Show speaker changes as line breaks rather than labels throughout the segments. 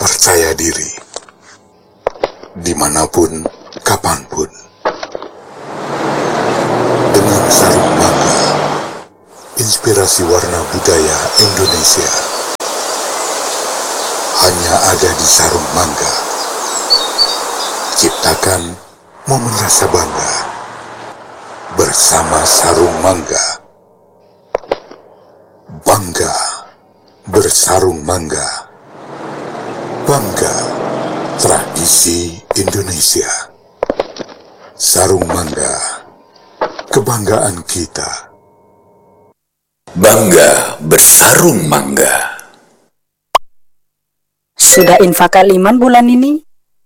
percaya diri, dimanapun, kapanpun. Dengan Sarung Mangga, inspirasi warna budaya Indonesia. Hanya ada di Sarung Mangga. Ciptakan momen rasa bangga bersama Sarung Mangga. Bangga bersarung mangga. Bangga tradisi Indonesia. Sarung Mangga, kebanggaan kita.
Bangga bersarung mangga.
Sudah infak kaliman bulan ini?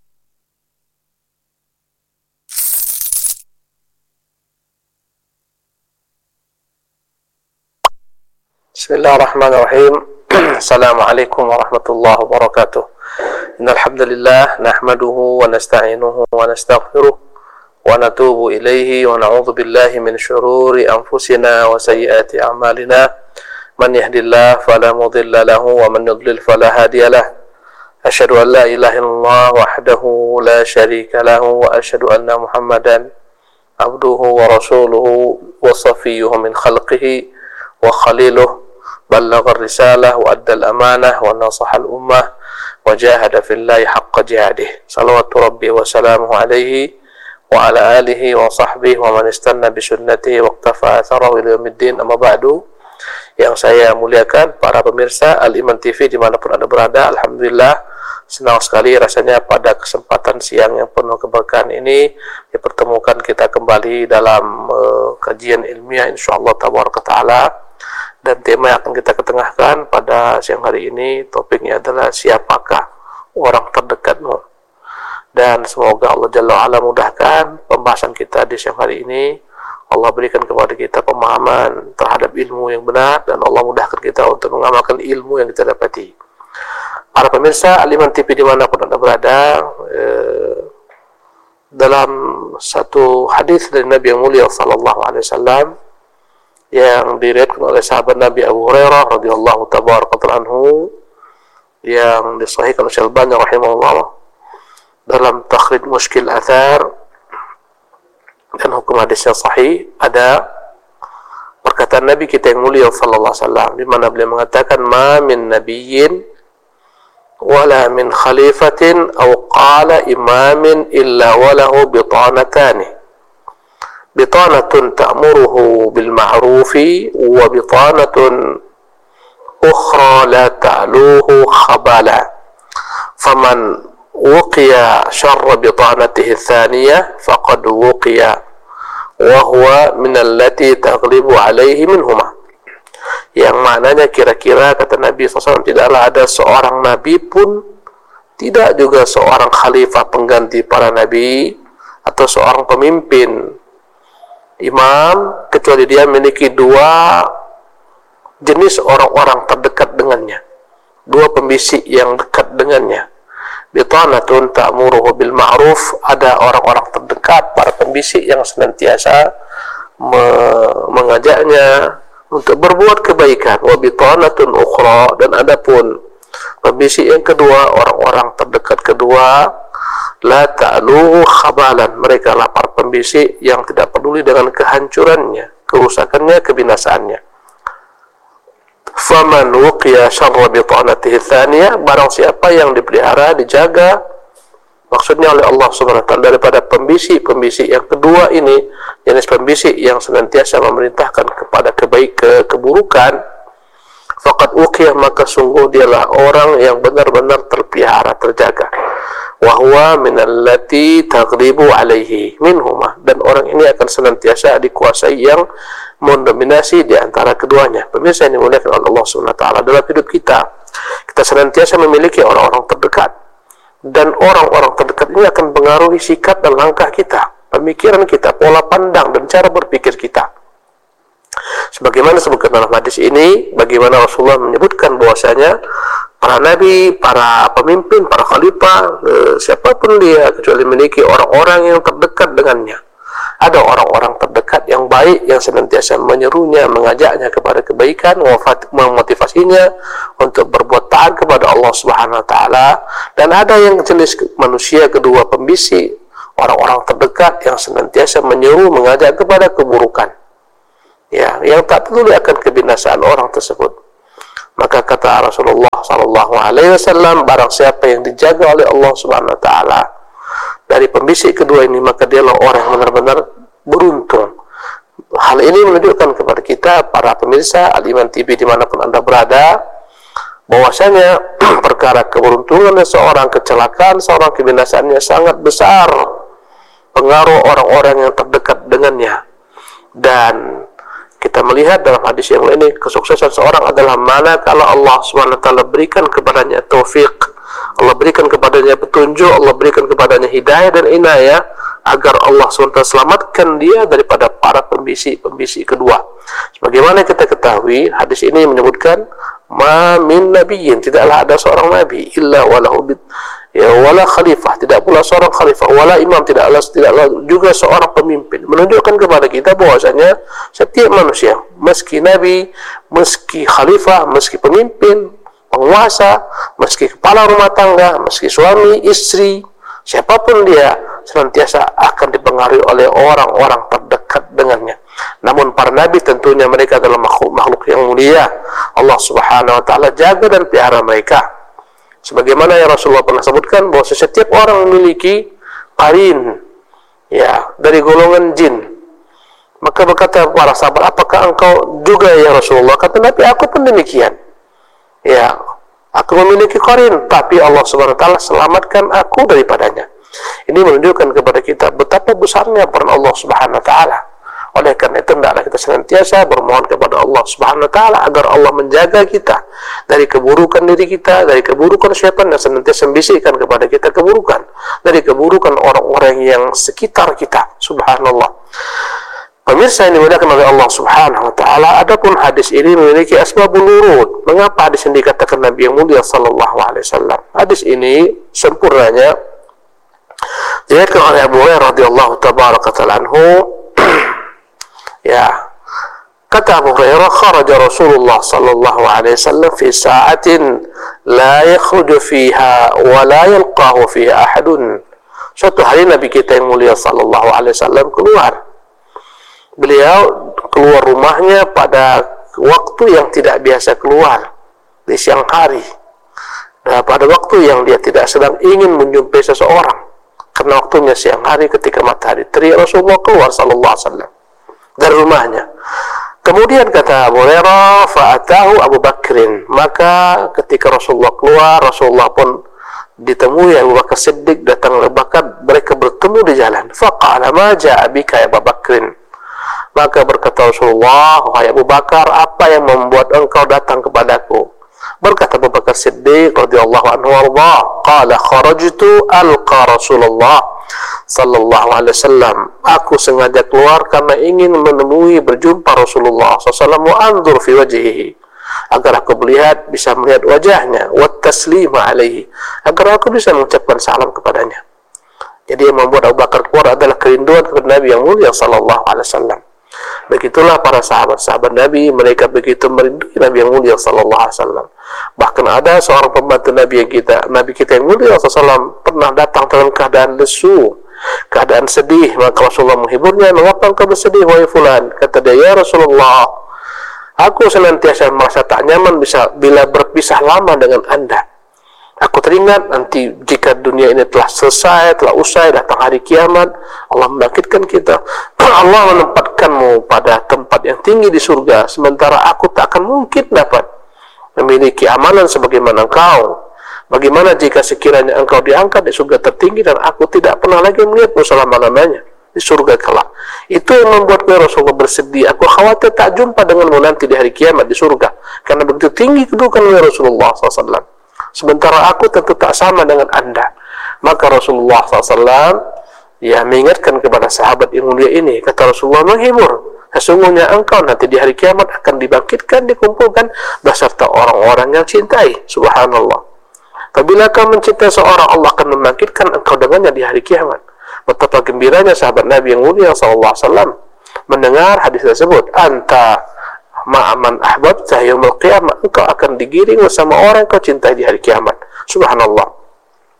Bismillahirrahmanirrahim. Assalamualaikum warahmatullahi wabarakatuh. Innal hamdalillah nahmaduhu wa nasta'inuhu wa nastaghfiruh wa natubu ilaihi wa na'udzu billahi min syururi anfusina wa sayyiati a'malina. Man yahdihillahu fala mudilla lahu wa man yudlil fala hadiyalah. Asyhadu an la ilaha illallah wahdahu la syarika lahu wa asyhadu anna Muhammadan abduhu wa rasuluhu wa safiyyuhu min khalqihi wa khaliluh. بلغ الرسالة وأدى الأمانة ونصح الأمة وجاهد في الله حق جهاده صلوات ربي وسلامه عليه وعلى آله وصحبه ومن استنى بسنته واقتفى أثره إلى يوم الدين. أما بعد, yang saya muliakan para pemirsa Al-Iman TV dimanapun Anda berada, alhamdulillah senang sekali rasanya pada kesempatan siang yang penuh keberkahan ini dipertemukan kita kembali dalam kajian ilmiah insyaallah tabaraka ta'ala. Dan tema yang akan kita ketengahkan pada siang hari ini, topiknya adalah siapakah orang terdekatmu. Dan semoga Allah Jalla wa'ala mudahkan pembahasan kita di siang hari ini. Allah berikan kepada kita pemahaman terhadap ilmu yang benar, dan Allah mudahkan kita untuk mengamalkan ilmu yang kita dapati. Para pemirsa Al-Iman TV dimanapun Anda berada, dalam satu hadis dari Nabi yang mulia sallallahu alaihi wasallam yang diriwayatkan oleh sahabat Nabi Abu Hurairah radhiyallahu tabaraka anhu, yang disahihkan oleh Syalbani rahimahullah dalam takhrij Mushkil Athar, dan hukum hadisnya sahih. Ada perkataan Nabi kita yang mulia sallallahu alaihi wasallam di mana beliau mengatakan, ma min nabiyyin wala min khalifatin aw qala imamin illa walahu bitanatani, bitanatun ta'muruhu bil ma'rufi wa bitanatun ukhra la ta'luhu khabala, faman wuqiya syarra bitanatihi thaniyah faqad wuqiya wa huwa min allati taghlibu alaihi minhuma. Yang maknanya kira-kira kata Nabi SAW, tidaklah ada seorang nabi pun, tidak juga seorang khalifah pengganti para nabi atau seorang pemimpin imam, kecuali dia memiliki dua jenis orang-orang terdekat dengannya, dua pembisik yang dekat dengannya. Bitanatun ta'muruhu bil ma'ruf, ada orang-orang terdekat, para pembisik yang senantiasa mengajaknya untuk berbuat kebaikan. Wa bitanatun ukhra, dan adapun pembisik yang kedua, orang-orang terdekat kedua, la ta'luhu khabalan, mereka lah para pembisik yang tidak peduli dengan kehancurannya, kerusakannya, kebinasaannya. Faman wuqiya syarra bitanatihi tsaniyah, barang siapa yang dipelihara, dijaga maksudnya oleh Allah Subhanahu wa taala daripada pembisik-pembisik yang kedua ini, jenis pembisik yang senantiasa memerintahkan kepada keburukan, faqad uqiyah, maka sungguh dialah orang yang benar-benar terpelihara, terjaga. Wa huwa min allati taghlibu alaihi minhuma, dan orang ini akan senantiasa dikuasai yang mendominasi di antara keduanya. Pemirsa yang dimuliakan oleh Allah Subhanahu wa taala, dalam hidup kita senantiasa memiliki orang-orang terdekat, dan orang-orang terdekat ini akan mempengaruhi sikap dan langkah kita, pemikiran kita, pola pandang dan cara berpikir kita. Sebagaimana disebutkan dalam hadis ini, bagaimana Rasulullah menyebutkan bahwasanya para nabi, para pemimpin, para khalifah, siapapun dia, kecuali memiliki orang-orang yang terdekat dengannya. Ada orang-orang terdekat yang baik, yang senantiasa menyerunya, mengajaknya kepada kebaikan, memotivasinya untuk berbuat taat kepada Allah Subhanahu wa taala, Dan ada yang jenis manusia kedua, pembisik, orang-orang terdekat yang senantiasa menyeru, mengajak kepada keburukan, ya, yang tak peduli akan kebinasaan orang tersebut. Maka kata Rasulullah SAW, barang siapa yang dijaga oleh Allah Subhanahu Wa Taala dari pembisik kedua ini, maka dialah orang yang benar-benar beruntung. Hal ini menunjukkan kepada kita, para pemirsa Al-Iman TV dimanapun Anda berada, bahwasanya perkara keberuntungan seorang, kecelakaan seorang, kebinasaannya sangat besar pengaruh orang-orang yang terdekat dengannya. Dan kita melihat dalam hadis yang lain, kesuksesan seorang adalah manakala Allah SWT berikan kepadanya taufik, Allah berikan kepadanya petunjuk, Allah berikan kepadanya hidayah dan inayah, agar Allah SWT selamatkan dia daripada para pembisik kedua. Sebagaimana kita ketahui, hadis ini menyebutkan, ma min nabiyyin, tidaklah ada seorang nabi illa walahu wala khalifah, tidak pula seorang khalifah, wala imam, tidaklah juga seorang pemimpin. Menunjukkan kepada kita bahwasanya setiap manusia, meski nabi, meski khalifah, meski pemimpin, penguasa, meski kepala rumah tangga, meski suami, istri, siapapun dia, senantiasa akan dipengaruhi oleh orang-orang terdekat dengannya. Namun para nabi tentunya mereka adalah makhluk yang mulia. Allah Subhanahu Wa Taala jaga dan pelihara mereka. Sebagaimana yang Rasulullah pernah sebutkan, bahwa setiap orang memiliki qarin, ya, dari golongan jin. Maka berkata para sahabat, apakah engkau juga ya Rasulullah? Kata Nabi, aku pun demikian. Ya, aku memiliki qarin, tapi Allah Subhanahu Wa Taala selamatkan aku daripadanya. Ini menunjukkan kepada kita betapa besarnya peran Allah Subhanahu Wa Taala. Oleh karena itu, hendaklah kita senantiasa bermohon kepada Allah Subhanahu Wa Taala agar Allah menjaga kita dari keburukan diri kita, dari keburukan syaitan yang senantiasa membisikkan kepada kita keburukan, dari keburukan orang-orang yang sekitar kita. Subhanallah. Pemirsa yang dimuliakan oleh Allah Subhanahu Wa Taala, adapun hadis ini memiliki asbabul wurud. Mengapa hadis ini dikatakan Nabi yang mulia sallallahu alaihi wasallam? Hadis ini sempurnanya diriwayatkan oleh Abu Hurairah radhiyallahu tabaraka ta'ala anhu. Ya, kata Abu Hurairah, kharaja Rasulullah sallallahu alaihi wasallam fi sa'atin la yakhruju fiha wa la yalqahu fiha ahadun. Suatu hari Nabi kita yang mulia sallallahu alaihi wasallam keluar. Beliau keluar rumahnya pada waktu yang tidak biasa keluar, di siang hari. Nah, pada waktu yang dia tidak sedang ingin menjumpai seseorang, karena waktunya siang hari ketika matahari terik, Rasulullah keluar sallallahu alaihi wasallam dari rumahnya. Kemudian kata Abu Hurairah, fa'atahu Abu Bakrin, maka ketika Rasulullah keluar, Rasulullah pun ditemui Abu Bakar Siddiq, datang Abu Bakar, mereka bertemu di jalan. Faqala ma ja'a bika ya Abu Bakrin, maka berkata Rasulullah, wahai Abu Bakar, apa yang membuat engkau datang kepadaku? Berkata Abu Bakar Siddiq radhiyallahu anhu warḍah, qala kharajtu alqa Rasulullah sallallahu alaihi wasallam, aku sengaja keluar karena ingin menemui, berjumpa Rasulullah SAW, wa anzur fi wajhihi, agar aku bisa melihat wajahnya, wa taslima alaihi, agar aku bisa mengucapkan salam kepadanya. Jadi yang membuat Abu Bakar keluar adalah kerinduan kepada Nabi yang mulia sallallahu alaihi wasallam. Begitulah para sahabat-sahabat Nabi, mereka begitu merindui Nabi yang mulia sallallahu alaihi wasallam. Bahkan ada seorang pembantu Nabi kita yang mulia sallallahu alaihi wasallam pernah datang dalam keadaan lesu, keadaan sedih. Maka Rasulullah menghiburnya, mengapa engkau bersedih wahai fulan? Kata dia, ya Rasulullah, aku senantiasa merasa tak nyaman bila berpisah lama dengan Anda. Aku teringat nanti jika dunia ini telah selesai, telah usai, datang hari kiamat, Allah membangkitkan kita, Allah menempatkanmu pada tempat yang tinggi di surga, sementara aku tak akan mungkin dapat memiliki amalan sebagaimana engkau. Bagaimana jika sekiranya engkau diangkat di surga tertinggi dan aku tidak pernah lagi melihatmu selama-lamanya di surga kelak? Itu yang membuat Rasulullah bersedih. Aku khawatir tak jumpa denganmu nanti di hari kiamat di surga, karena begitu tinggi kedudukan Rasulullah SAW. Sementara aku tentu tak sama dengan Anda. Maka Rasulullah SAW mengingatkan kepada sahabat yang mulia ini. Kata Rasulullah, menghibur, sesungguhnya engkau nanti di hari kiamat akan dibangkitkan, dikumpulkan beserta orang-orang yang cintai. Subhanallah. Apabila kau mencintai seorang, Allah akan membangkitkan engkau dengannya di hari kiamat. Betapa gembiranya sahabat Nabi yang mulia SAW mendengar hadis tersebut. Anta ma'aman ahbabtah yaumul qiyamah, engkau akan digiring bersama orang yang kau cintai di hari kiamat. Subhanallah.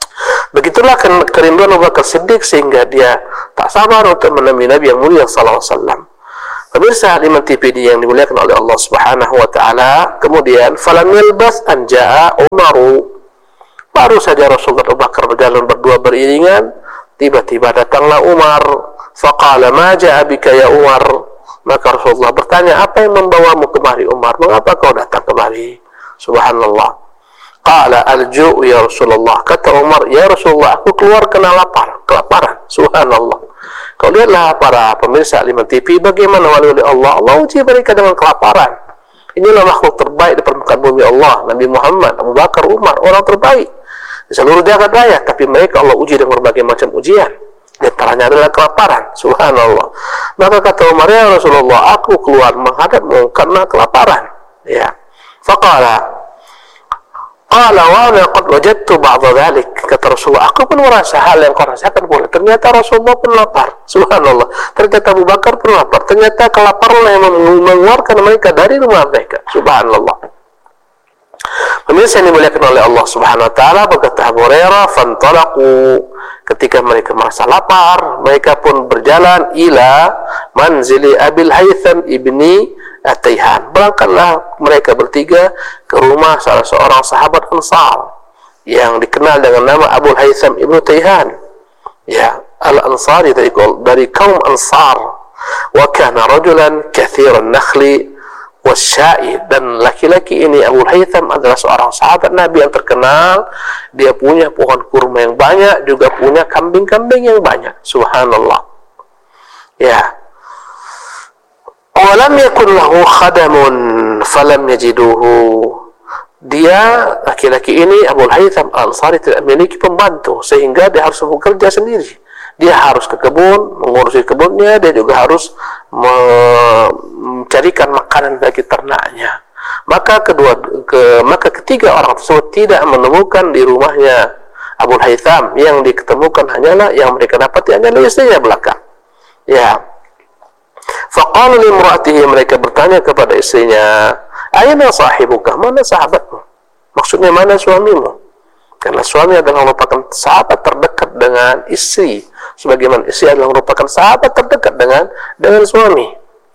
kerinduan Abu Bakar Siddiq sehingga dia tak sabar untuk menemui Nabi yang mulia sallallahu alaihi wasallam. Pemirsa Iman TPD yang dimuliakan oleh Allah Subhanahu wa taala, kemudian falam yalbas an jaa Umaru. Baru saja Rasulullah Abu Bakar berjalan berdua beriringan, tiba-tiba datanglah Umar. Faqala ma jaa bika ya Umar. Maka Rasulullah bertanya, apa yang membawamu kemari Umar? Mengapa kau datang kemari? Subhanallah. Qala al-ju' ya Rasulullah. Kata Umar, ya Rasulullah, aku keluar kena kelaparan. Subhanallah. Kau lihatlah para pemirsa Iman TV, bagaimana wali Allah uji mereka dengan kelaparan. Inilah makhluk terbaik di permukaan bumi Allah, Nabi Muhammad, Abu Bakar, Umar, orang terbaik di seluruh jagat raya, tapi mereka Allah uji dengan berbagai macam ujian. Di antaranya adalah kelaparan. Subhanallah. Maka kata Umar, ya Rasulullah, aku keluar menghadapmu karena kelaparan. Ya. Faqala wa ana qad wajadtu ba'dha dhalik. Kata Rasulullah, aku pun merasa hal yang kau rasakan pula. Ternyata Rasulullah pun lapar. Subhanallah. Ternyata Abu Bakar pun lapar. Ternyata kelaparan yang mengeluarkan mereka dari rumah mereka. Subhanallah. Pemirsa yang dimuliakan oleh Allah Subhanahu wa taala, berkata Abu Hurairah, fantalaqu, ketika mereka merasa lapar, mereka pun berjalan ila manzili Abil Haytham ibni Tayhan. Berangkatlah mereka bertiga ke rumah salah seorang sahabat Ansar yang dikenal dengan nama Abu Haytham ibnu Tayhan. Ya, Al-Ansari dari kaum Ansar. Wa kana rajulan kathiran nakhli wasyai, dan laki-laki ini Abu Haytham adalah seorang sahabat Nabi yang terkenal. Dia punya pohon kurma yang banyak, juga punya kambing-kambing yang banyak. Subhanallah. Ya. Walam yakun lahu khadamun falam yajiduhu. Dia, laki-laki ini Abu Haytham Al-Ansari, tidak memiliki pembantu sehingga dia harus bekerja sendiri. Dia harus ke kebun, mengurusi kebunnya, dia juga harus mencarikan makanan bagi ternaknya. Maka ketiga orang tersebut tidak menemukan di rumahnya Abu Haytham. Yang diketemukan hanyalah, yang mereka dapati hanyalah istrinya belakang. Ya. Faqala li imra'atihi, mereka bertanya kepada istrinya, "Aina sahibuka?" Mana sahabatmu? Maksudnya mana suamimu? Karena suami adalah merupakan sahabat terdekat dengan istri, sebagaimana istri adalah merupakan sahabat terdekat dengan suami.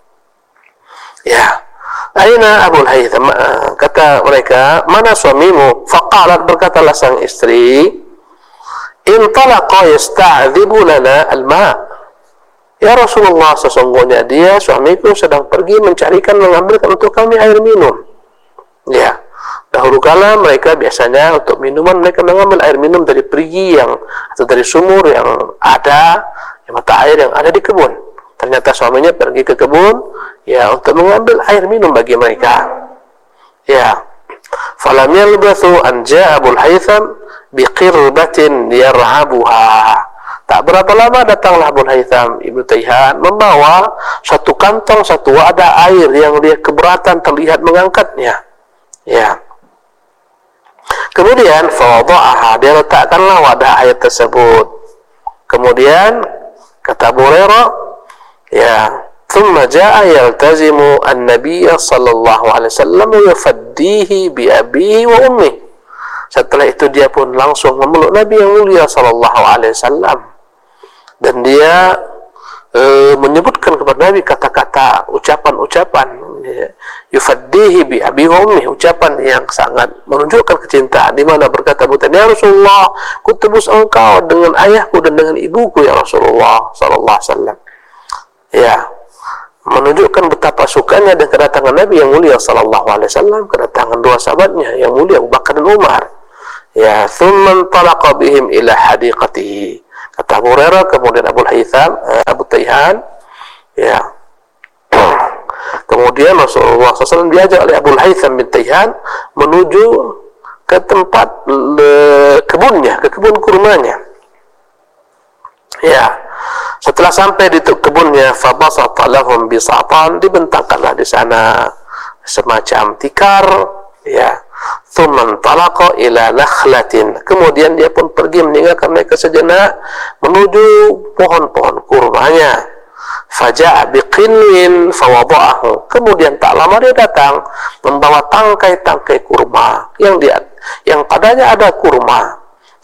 Ya. Aina Abu Haytham? Kata mereka, mana suamimu? Faqalat, berkatalah sang istri, "Intalaqa yasta'dzibu lana al-ma'." Ya Rasulullah, sesungguhnya dia, suamiku, sedang pergi mengambilkan untuk kami air minum. Ya. Dahulu kala mereka biasanya untuk minuman mereka mengambil air minum dari perigi atau dari sumur yang ada, mata air yang ada di kebun. Ternyata suaminya pergi ke kebun ya untuk mengambil air minum bagi mereka. Ya. Falam yalbathu an ja'a Abu Haytham biqirbatin yarhabuha. Tak berapa lama datanglah Abu Haytham ibnu Tayhan membawa satu kantong, satu wadah air yang dia keberatan terlihat mengangkatnya. Ya. Kemudian fawada'aha, dia letakkanlah wadah air tersebut. Kemudian kata Abu Hurairah, ya, thumma jaa yaltazimu an-nabiy sallallahu alaihi wasallam yufaddihi bi abihi wa ummihi. Setelah itu dia pun langsung memeluk Nabi yang mulia sallallahu alaihi wasallam, dan dia menyebutkan kepada Nabi kata-kata, ucapan-ucapan, yufaddihi bi abi wa ummi, ucapan yang sangat menunjukkan kecintaan, di mana berkata, "Ya Rasulullah, ku tebus engkau dengan ayahku dan dengan ibuku ya Rasulullah sallallahu alaihi wasallam." Ya, menunjukkan betapa sukanya dan kedatangan Nabi yang mulia sallallahu alaihi wasallam, kedatangan dua sahabatnya yang mulia Abu Bakar dan Umar. Ya, thumma talaqa bihim ila hadiqatihi. Kata Abu Hurairah, kemudian Abu Haytham, Abu Tayhan, ya. Kemudian Rasulullah SAW diajak oleh Abu Haytham bin Tayhan menuju ke tempat kebunnya, ke kebun kurmanya. Ya. Setelah sampai di kebunnya, fabasata lahum bisatan, dibentangkanlah di sana semacam tikar, ya. Thumma talaqa ila nakhlatin, kemudian dia pun pergi meninggalkan mereka sejenak menuju pohon-pohon kurmanya. Faja'a biqinwin fawada'ahu, kemudian tak lama dia datang membawa tangkai-tangkai kurma yang padanya ada kurma.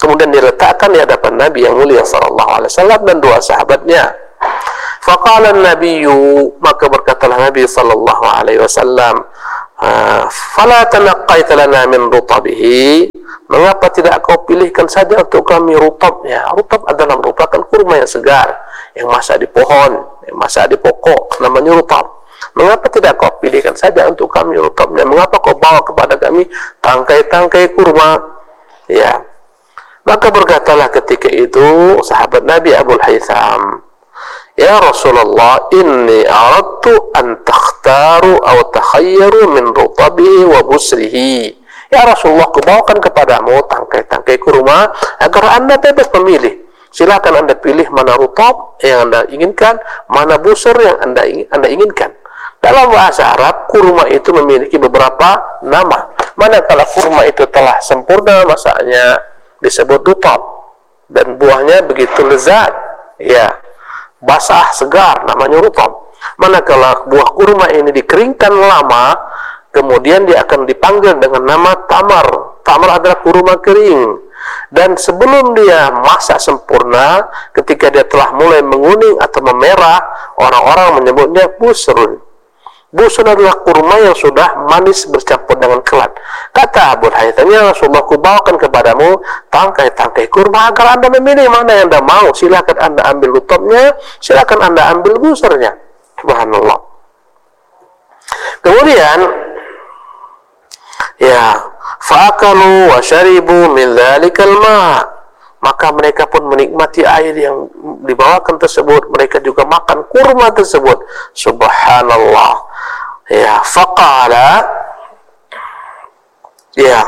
kemudian diletakkan di hadapan Nabi yang mulia sallallahu alaihi wasallam dan dua sahabatnya. Faqala an-nabiyyu, maka berkatalah Nabi sallallahu alaihi wasallam, fala tanaqqaita lana min rutabihi, mengapa tidak kau pilihkan saja untuk kami rutabnya? Rutab adalah merupakan kurma yang segar, yang masak di pohon, yang masak di pokok, namanya rutab. Mengapa tidak kau pilihkan saja untuk kami rutabnya? Mengapa kau bawa kepada kami tangkai-tangkai kurma? Ya. Maka berkatalah ketika itu sahabat Nabi Abul Haytham, ya Rasulullah, inni aradtu an takhtaru aw takhayyaru min rutabihi wa busrihi. Ya Rasulullah, kubawakan kepadamu tangkai-tangkai kurma agar anda bebas memilih. Silakan anda pilih mana rutab yang anda inginkan, mana busur yang anda inginkan. Dalam bahasa Arab, kurma itu memiliki beberapa nama. Manakala kurma itu telah sempurna masaknya disebut rutab dan buahnya begitu lezat, ya, basah segar, namanya rutab. Manakala buah kurma ini dikeringkan lama, kemudian dia akan dipanggil dengan nama tamar. Tamar adalah kurma kering. Dan sebelum dia masak sempurna, ketika dia telah mulai menguning atau memerah, orang-orang menyebutnya busrun. Busrun adalah kurma yang sudah manis bercampur dengan kelat. Kata Abu Haytham, ya Rasulullah, kubawakan kepadamu tangkai-tangkai kurma agar anda memilih mana yang anda mau. Silakan anda ambil rutabnya, silakan anda ambil busurnya. Subhanallah. Kemudian, ya, fa'akalu wa syaribu min dhalikal ma', maka mereka pun menikmati air yang dibawakan tersebut. Mereka juga makan kurma tersebut. Subhanallah. Ya, faqala, ya,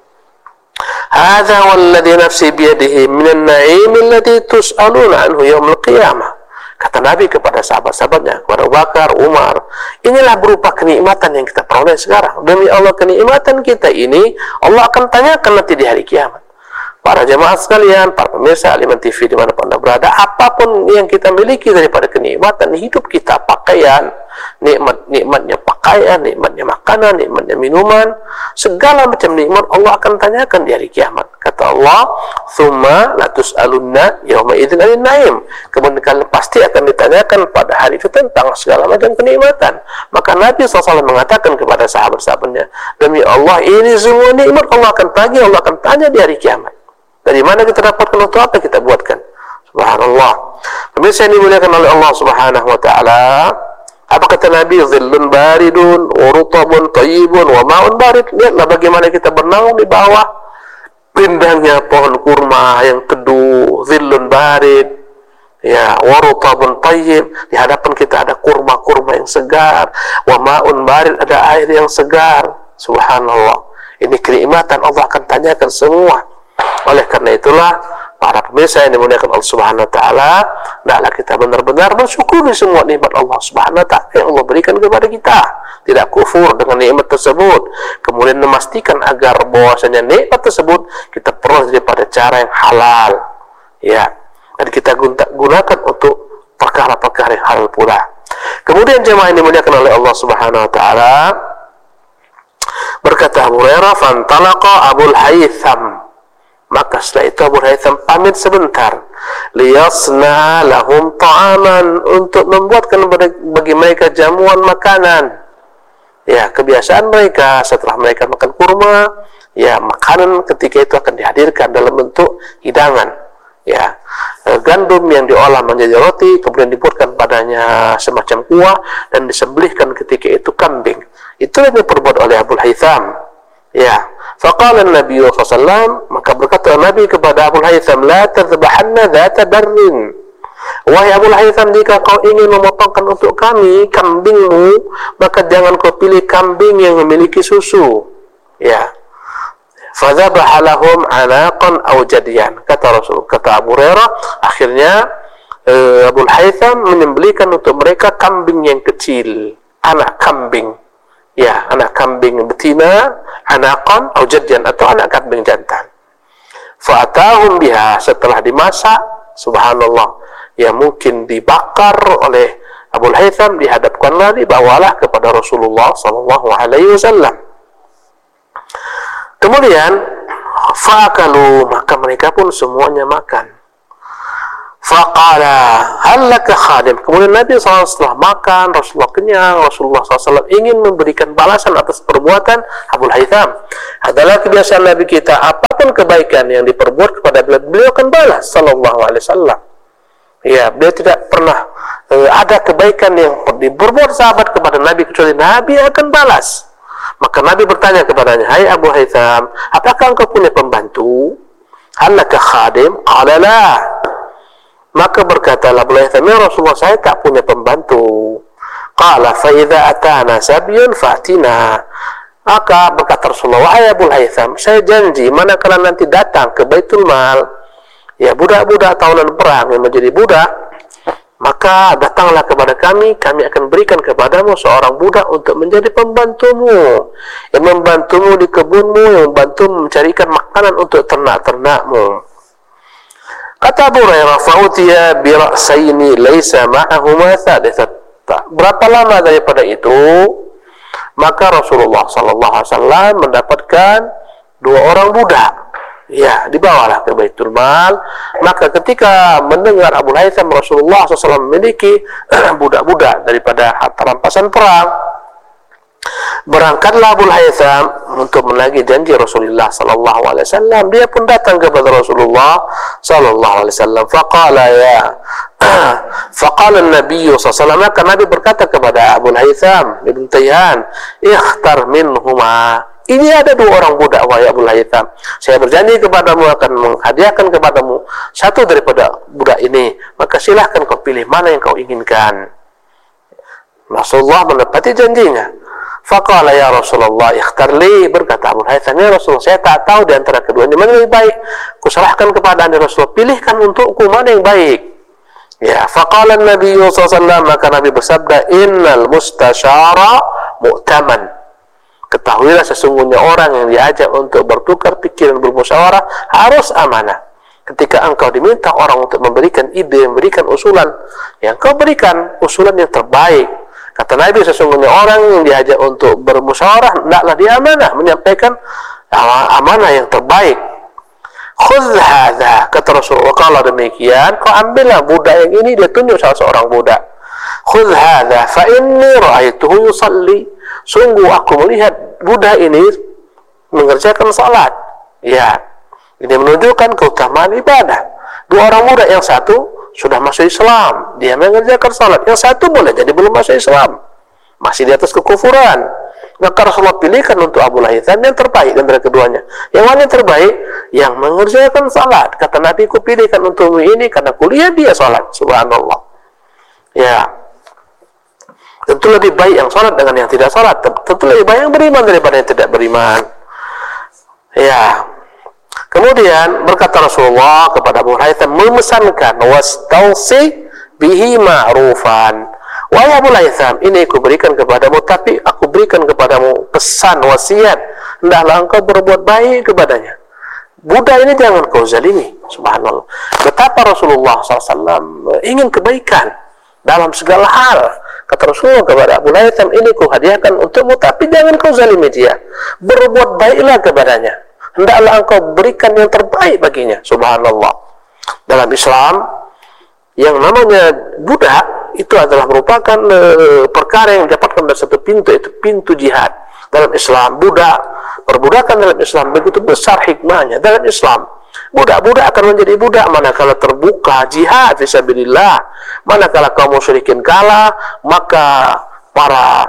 hadza walladhi nafsi biyadihi minan na'im alladhi tus'aluna anhu yaumil qiyamah. Kata Nabi kepada sahabat-sahabatnya, kepada Abu Bakar, Umar, inilah berupa kenikmatan yang kita peroleh sekarang. Demi Allah, kenikmatan kita ini Allah akan tanyakan nanti di hari kiamat. Para jemaah sekalian, para pemirsa Al-Iman TV dimanapun anda berada, apapun yang kita miliki daripada kenikmatan hidup kita, pakaian, nikmatnya pakaian, nikmatnya makanan, nikmatnya minuman, segala macam nikmat Allah akan tanyakan di hari kiamat. Kata Allah, "Tsumma la tus'alunna yauma idzin 'anil na'im." Kemudian kalian pasti akan ditanyakan pada hari itu tentang segala macam kenikmatan. Maka Nabi SAW mengatakan kepada sahabat-sahabatnya, demi Allah, ini semua nikmat Allah akan tagih, Allah akan tanya di hari kiamat. Dari mana kita dapatkan, untuk apa kita buatkan? Subhanallah. Pemirsa yang dimuliakan oleh Allah Subhanahu wa taala, apa kata Nabi? Dhillun baridun wa rutabun thayyibun wa ma'un barid. Lihatlah bagaimana kita bernaung di bawah rindangnya pohon kurma yang teduh, dhillun barid, ya, wa rutabun thayyib. Di hadapan kita ada kurma-kurma yang segar, wa ma'un barid, ada air yang segar. Subhanallah. Ini kenikmatan Allah akan tanyakan semua. Oleh karena itulah, para pemirsa yang dimuliakan Allah Subhanahu wa taala, hendaklah kita benar-benar bersyukuri semua nikmat Allah Subhanahu wa taala yang Allah berikan kepada kita. Tidak kufur dengan nikmat tersebut. Kemudian memastikan agar bahwasanya nikmat tersebut kita peroleh daripada cara yang halal. Ya, dan kita gunakan untuk perkara-perkara yang halal pula. Kemudian jemaah yang dimuliakan oleh Allah Subhanahu wa taala, berkata Abu Hurairah, "Fantalaqa Abul Haytham." Maka setelah itu Abu Haytham pamit sebentar, liyasna lahum ta'aman, untuk membuatkan bagi mereka jamuan makanan. Ya, kebiasaan mereka setelah mereka makan kurma, ya, makanan ketika itu akan dihadirkan dalam bentuk hidangan. Ya, gandum yang diolah menjadi roti, kemudian dibuatkan padanya semacam kuah dan disembelihkan ketika itu kambing. Itulah yang diperbuat oleh Abu Haytham. Ya, faqala Nabi SAW, maka berkata Nabi kepada Abu Haytham, la tadhbahanna dhata barrin. Wahai Abu Haytham, jika kau ingin memotongkan untuk kami kambingmu, maka jangan kau pilih kambing yang memiliki susu. Ya. Fadhabaha lahum anaqan aw jadiyan. Kata Rasul, kata Abu Hurairah, akhirnya Abu Haytham menyembelihkan untuk mereka kambing yang kecil, anak kambing. Ya, anak kambing betina, anaqan atau jadian, atau anak kambing jantan. Fa'atahum biha, setelah dimasak, subhanallah, ya, mungkin dibakar oleh Abu Haytham, dihadapkanlah, dibawalah kepada Rasulullah sallallahu alaihi wasallam. Kemudian Fa'akalu, maka mereka pun semuanya makan. Faqala hal laka khadim. Kemudian Nabi SAW setelah makan, Rasulullah kenyang, Rasulullah SAW ingin memberikan balasan atas perbuatan Abul Haytham. Adalah kebiasaan Nabi kita, apapun kebaikan yang diperbuat kepada beliau akan balas sallallahu alaihi wasallam. Ya, beliau tidak pernah ada kebaikan yang diperbuat sahabat kepada Nabi kecuali Nabi akan balas. Maka Nabi bertanya kepadanya, hai Abu Haytham, apakah engkau punya pembantu? Hal laka khadim? Qala la. Maka berkatalah Abu Haytham, ya Rasulullah, saya tak punya pembantu. Qala fa idza atana sabyun fatina. Maka berkata Rasulullah, wahai Abu Haytham, saya janji manakala nanti datang ke Baitul Mal, ya budak-budak tahunan perang yang menjadi budak, maka datanglah kepada kami akan berikan kepadamu seorang budak untuk menjadi pembantumu, yang membantumu di kebunmu, yang membantumu mencarikan makanan untuk ternak-ternakmu. Kata Abu Hurairah, fa'utiya bi ra'saini laisa ma'ahuma thalithah. Berapa lama daripada itu, maka Rasulullah sallallahu alaihi wasallam mendapatkan 2 orang budak. Ya, dibawalah ke Baitul Mal. Maka ketika mendengar Abu Haytham Rasulullah SAW memiliki budak-budak daripada harta rampasan perang, berangkatlah Abu Haytham untuk menagih janji Rasulullah sallallahu alaihi wasallam. Dia pun datang kepada Rasulullah sallallahu alaihi wasallam. Faqala Nabi sallallahu alaihi wasallam, maka Nabi berkata kepada Abu Haytham Ibn Tayhan, ikhtar minhuma. Ini ada 2 orang budak, wahai Abu Haytham. Saya berjanji kepadamu akan menghadiahkan kepadamu satu daripada budak ini. Maka silahkan kau pilih mana yang kau inginkan. Rasulullah menepati janjinya. Faqala ya Rasulullah ikhtar li. Berkata Abu Haytham, ya Rasulullah, saya tak tahu di antara keduanya mana yang baik. Kuserahkan kepada Anda Rasulullah, pilihkan untukku mana yang baik. Ya, faqala Nabi sallallahu alaihi wasallam, maka Nabi bersabda, innal mustasyara mu'taman. Ketahuilah sesungguhnya orang yang diajak untuk bertukar pikiran, bermusyawarah harus amanah. Ketika engkau diminta orang untuk memberikan ide, memberikan usulan, yang kau berikan usulan yang terbaik. Kata Nabi, sesungguhnya orang yang diajak untuk bermusyawarah hendaklah dia amanah, menyampaikan amanah yang terbaik. Khudh hadha, kata Rasulullah, kalau demikian kau ambillah budak yang ini. Dia tunjuk salah seorang budak. Khudh hadha fa inni ra'aituhu yusalli. Sungguh aku melihat budak ini mengerjakan salat. Ya, ini menunjukkan keutamaan ibadah. 2 orang budak, yang satu sudah masuk Islam, dia mengerjakan salat. Yang satu boleh jadi belum masuk Islam, masih di atas kekufuran. Maka Rasulullah pilihkan untuk Abu Haytham yang terbaik antara keduanya. Yang mana yang terbaik? Yang mengerjakan salat. Kata Nabi, ku pilihkan untukmu ini karena kuliah dia salat. Subhanallah. Ya, tentu lebih baik yang salat dengan yang tidak salat. Tentu lebih baik yang beriman daripada yang tidak beriman. Ya. Kemudian berkata Rasulullah kepada Abu Haytham, memesankan, wastausi bihi ma'rufan. Wahai Abu Haytham, ini aku berikan kepadamu, tapi aku berikan kepadamu pesan, wasiat, hendaklah engkau berbuat baik kepadanya. Budak ini jangan kau zalimi. Subhanallah. Betapa Rasulullah SAW ingin kebaikan dalam segala hal. Kata Rasulullah kepada Abu Haytham, ini ku hadiahkan untukmu, tapi jangan kau zalimi dia. Berbuat baiklah kepadanya. Hendaklah engkau berikan yang terbaik baginya. Subhanallah. Dalam Islam, yang namanya budak itu adalah merupakan perkara yang didapatkan dari satu pintu, itu pintu jihad. Dalam Islam, perbudakan dalam Islam begitu besar hikmahnya. Dalam Islam, budak-budak akan menjadi budak manakala terbuka jihad fisabilillah. Manakala kaum musyrikin kalah, maka para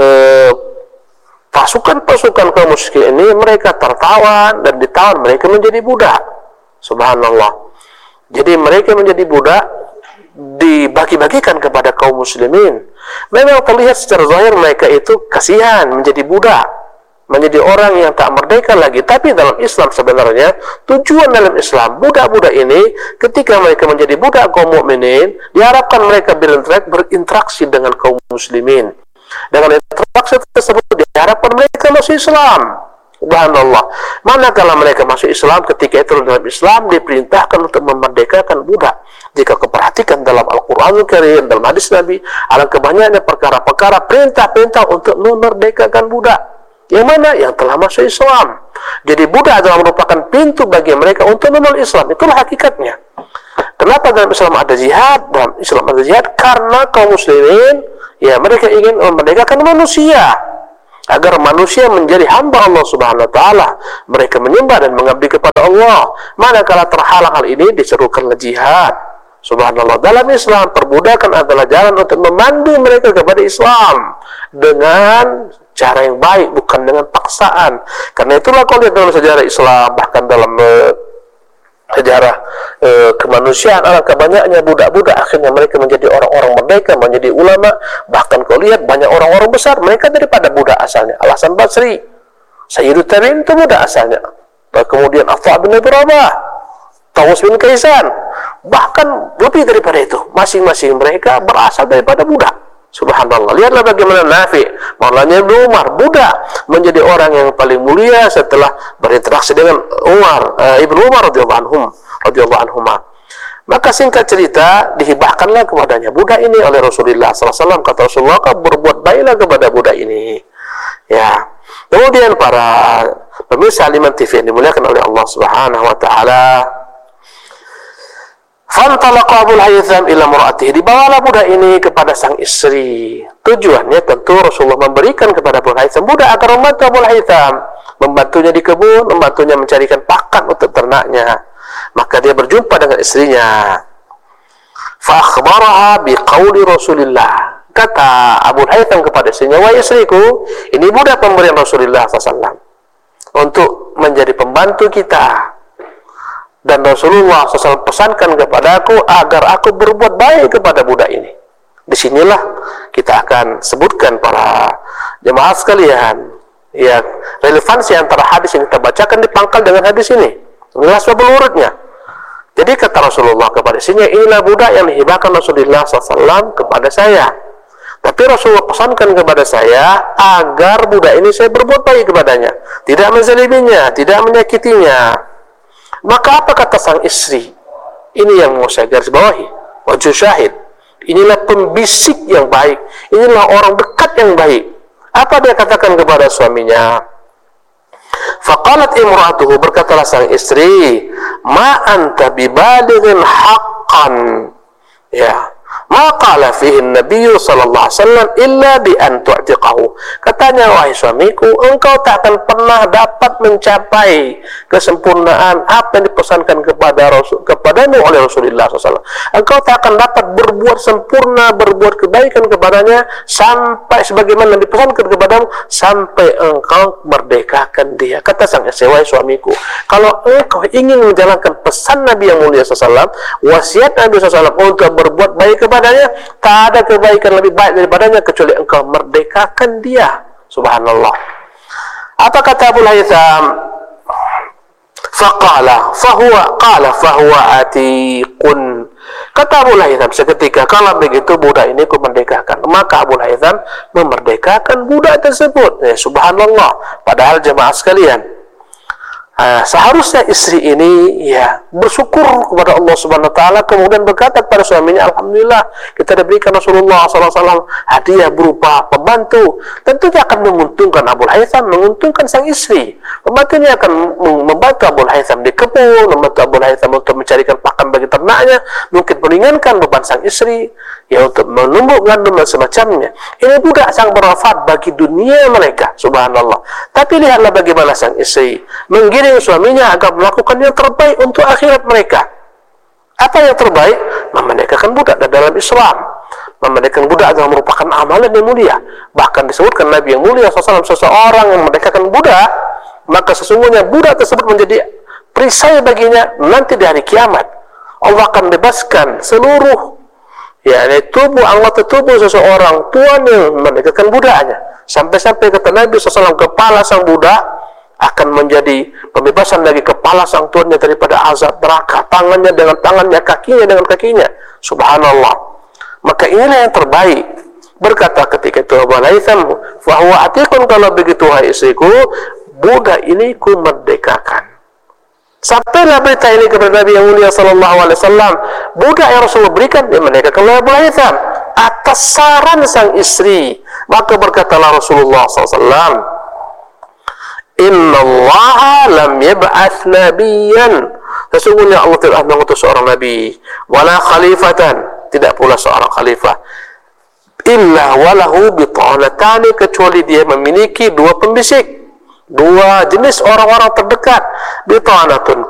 pasukan-pasukan kaum musyrikin ini mereka tertawan dan ditawan, mereka menjadi budak. Subhanallah. Jadi mereka menjadi budak dibagi-bagikan kepada kaum muslimin. Memang terlihat secara zahir mereka itu kasihan menjadi budak, menjadi orang yang tak merdeka lagi. Tapi dalam Islam sebenarnya tujuan dalam Islam, budak-budak ini ketika mereka menjadi budak kaum mukminin, diharapkan mereka berinteraksi dengan kaum muslimin. Dengan interaksi tersebut diharapkan mereka masuk Islam. Subhanallah. Manakala mereka masuk Islam, ketika itu dalam Islam diperintahkan untuk memerdekakan budak. Jika kau perhatikan dalam Al-Quranul Karim, dalam hadis Nabi, alangkah banyaknya perkara-perkara perintah-perintah untuk memerdekakan budak. Yang mana? Yang telah masuk Islam. Jadi budak adalah merupakan pintu bagi mereka untuk memeluk Islam. Itulah hakikatnya. Kenapa dalam Islam ada jihad? Dalam Islam ada jihad karena kaum muslimin, ya, mereka ingin memerdekakan manusia agar manusia menjadi hamba Allah Subhanahu wa taala. Mereka menyembah dan mengabdi kepada Allah. Manakala terhalang hal ini, diserukanlah jihad. Subhanallah, dalam Islam perbudakan adalah jalan untuk memandu mereka kepada Islam dengan cara yang baik, bukan dengan paksaan. Karena itulah kalau lihat dalam sejarah Islam, bahkan dalam sejarah kemanusiaan, alangkah banyaknya budak-budak akhirnya mereka menjadi orang-orang merdeka, menjadi ulama. Bahkan kau lihat banyak orang-orang besar mereka daripada budak asalnya. Al-Hasan Basri, Sayyidut Tabi'in itu budak asalnya. Dan kemudian Atha bin Abi Rabah, Tawus bin Kaisan, bahkan lebih daripada itu. Masing-masing mereka berasal daripada budak. Subhanallah. Lihatlah bagaimana Nafi, Maulana Ibnu Umar, budak, menjadi orang yang paling mulia setelah berinteraksi dengan Ibnu Umar radhiyallahu anhuma. Maka singkat cerita, dihibahkanlah kepadanya budak ini oleh Rasulullah SAW. Kata Rasulullah, kau berbuat baiklah kepada budak ini. Ya. Kemudian para pemirsa Aliman TV yang dimuliakan oleh Allah Subhanahu wa taala, fantalaqa Abul Haytham ila mur'atihi, dibawalah budak ini kepada sang istri. Tujuannya tentu Rasulullah memberikan kepada Abul Haytham budak agar membantu Abul Haytham, membantunya di kebun, membantunya mencarikan pakan untuk ternaknya. Maka dia berjumpa dengan istrinya. Fa akhbaraha biqauli Rasulillah. Kata Abul Haytham kepada istrinya, wahai istriku, ini budak pemberian Rasulullah SAW untuk menjadi pembantu kita. Dan Rasulullah SAW pesankan kepadaku agar aku berbuat baik kepada budak ini. Disinilah kita akan sebutkan para jemaah sekalian, ya, relevansi antara hadis yang kita bacakan dipangkal dengan hadis ini. Inilah sebab urutnya. Jadi kata Rasulullah kepada istrinya, inilah budak yang dihibahkan Rasulullah SAW kepada saya. Tapi Rasulullah pesankan kepada saya agar budak ini saya berbuat baik kepadanya, tidak menzaliminya, tidak menyakitinya. Maka apa kata sang istri? Ini yang mau saya garis bawahi, wajh syahid. Inilah pembisik yang baik, inilah orang dekat yang baik. Apa dia katakan kepada suaminya? Faqalat imra'atuhu, berkatalah sang istri, ma anta bibalighin haqqan, ya, ma qala fihi an-nabiy sallallahu alaihi wasallam illa bi an tu'tiqahu. Katanya, wahai suamiku, engkau tak akan pernah dapat mencapai kesempurnaan apa yang dipesankan kepadamu oleh Rasulullah SAW. Engkau tak akan dapat berbuat sempurna, berbuat kebaikan kepadanya sampai sebagaimana dipesankan kepadamu, sampai engkau merdekakan dia. Kata sang istri, wahai suamiku, kalau engkau ingin menjalankan pesan Nabi yang mulia SAW, wasiat Nabi SAW untuk berbuat baik kepadanya, tak ada kebaikan lebih baik daripadanya kecuali engkau merdekakan dia. Subhanallah. Apa kata Abul Haytham? Faqala fahuwa atiqun. Kata Abul Haytham seketika, kalau begitu budak ini ku merdekakan. Maka Abul Haytham memerdekakan budak tersebut. Subhanallah. Padahal jemaah sekalian, seharusnya istri ini, ya, bersyukur kepada Allah Subhanahu wa taala, kemudian berkata kepada suaminya, alhamdulillah kita diberikan Rasulullah SAW hadiah berupa pembantu. Tentunya akan menguntungkan Abul Haytham, menguntungkan sang istri. Pembantunya akan membantu Abul Haytham di kebun, membantu Abul Haytham untuk mencarikan pakan bagi ternaknya, mungkin meringankan beban sang istri, ya, untuk menumbuk gandum dan semacamnya. Ini budak sangat bermanfaat bagi dunia mereka. Subhanallah. Tapi lihatlah bagaimana sang istri menggiring suaminya agar melakukan yang terbaik untuk akhirat mereka. Apa yang terbaik? Memerdekakan budak. Dan dalam Islam, memerdekakan budak adalah merupakan amalan yang mulia. Bahkan disebutkan Nabi yang mulia SAW, seseorang yang memerdekakan budak, maka sesungguhnya budak tersebut menjadi perisai baginya nanti di hari kiamat. Allah akan bebaskan seluruh, ya, tubuh, anggota tubuh seseorang tuan yang memerdekakan budaknya. Sampai-sampai kata Nabi SAW, kepala sang budak akan menjadi pembebasan dari kepala sang tuannya daripada azab neraka, tangannya dengan tangannya, kakinya dengan kakinya. Subhanallah. Maka inilah yang terbaik. Berkata ketika itu Abul Haytham, fa huwa atiqun, kalau begitu wahai istriku, budak ini ku merdekakan. Sampailah berita ini kepada Nabi yang mulia sallallahu alaihi wasallam. Budak yang Rasulullah berikan dimerdekakan oleh Abul Haytham atas saran sang istri. Maka berkatalah Rasulullah SAW, innallaha lam yab'ats nabiyyan, sesungguhnya Allah telah mengutus seorang nabi, wala khalifatan, tidak pula seorang khalifah, illa walahu bitanatani, kecuali dia memiliki dua pembisik, dua jenis orang-orang terdekat. Bitanatun